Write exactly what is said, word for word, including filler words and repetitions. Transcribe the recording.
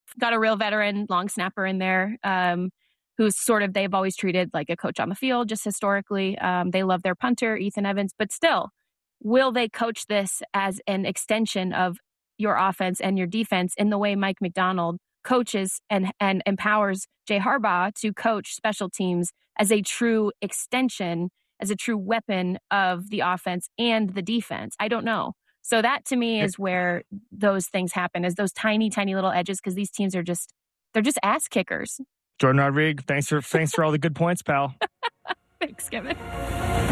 got a real veteran long snapper in there, um, who's sort of, they've always treated like a coach on the field, just historically. Um, they love their punter, Ethan Evans, but still, will they coach this as an extension of your offense and your defense in the way Mike Macdonald coaches and, and empowers Jay Harbaugh to coach special teams as a true extension, as a true weapon of the offense and the defense? I don't know. So that to me is where those things happen, is those tiny, tiny little edges, because these teams are just, they're just ass kickers. Jordan Rodriguez, thanks for thanks for all the good points, pal. Thanks, Kevin.